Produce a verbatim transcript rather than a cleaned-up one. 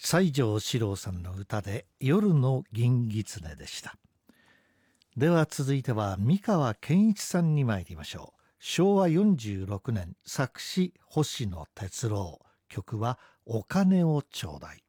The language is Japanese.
西城四郎さんの歌で夜の銀狐でした。では続いては三川健一さんに参りましょう。しょうわよんじゅうろくねん作詞星野哲郎、曲はお金をちょうだい。